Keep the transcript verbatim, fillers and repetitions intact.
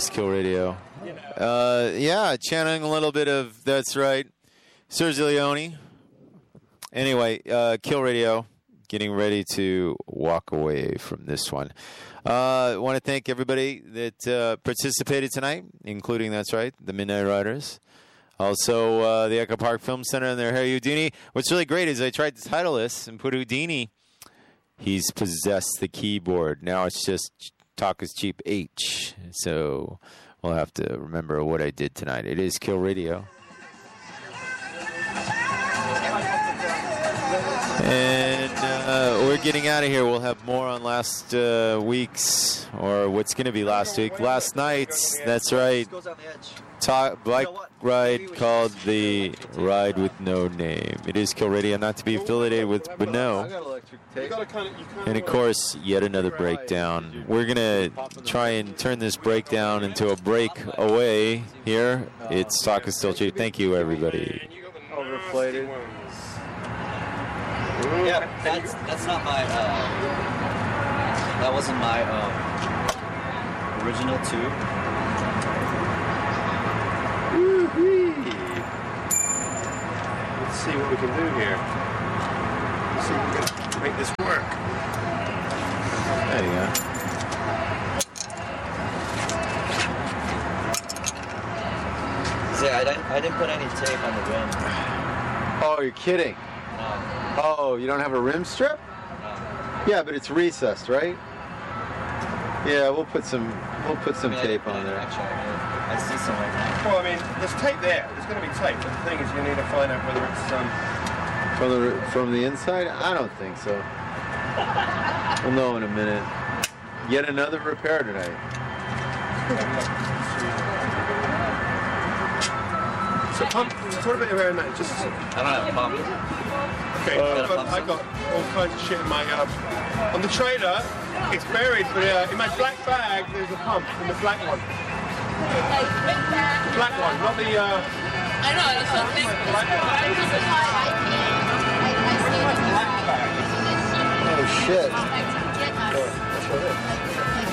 is Kill Radio. Uh, yeah, channeling a little bit of, that's right, Sergio Leone. Anyway, uh, Kill Radio, getting ready to walk away from this one. I uh, want to thank everybody that uh, participated tonight, including, that's right, the Midnight Riders. Also, uh, the Echo Park Film Center and their Harry Houdini. What's really great is I tried to title this and put Houdini. He's possessed the keyboard. Now it's just Talk is Cheap H. So we'll have to remember what I did tonight. It is Kill Radio. And uh, we're getting out of here. We'll have more on last uh, week's, or what's going to be last week. Last night's, that's right, talk, bike ride called the Ride with No Name. It is Kill Radio, not to be affiliated with Beno. And of course, yet another breakdown. We're going to try and turn this breakdown into a breakaway here. It's Talk is Still Cheap. Thank you, everybody. Overflated. Yeah, that's that's not my. Uh, that wasn't my um, original tube. Woo-wee. Let's see what we can do here. Let's see if we can make this work. There you go. See, I didn't I didn't put any tape on the rim. Oh, you're kidding. No. Oh, you don't have a rim strip? No. Yeah, but it's recessed, right? Yeah, we'll put some we'll put some I mean, tape I, on there. Actually, I see some right now. Well, I mean, there's tape there. There's going to be tape. But the thing is, you need to find out whether it's um. From the from the inside? I don't think so. We'll know in a minute. Yet another repair tonight. So pump. Talk a bit around that. Just. I don't have a pump. Okay, Uh, I've, got, I've got all kinds of shit in my uh, on the trailer. It's buried, but uh, in my black bag there's a pump in the black one. The black one, not the. Uh, I know, that's something. black one. Oh shit. Get us. That's what it is.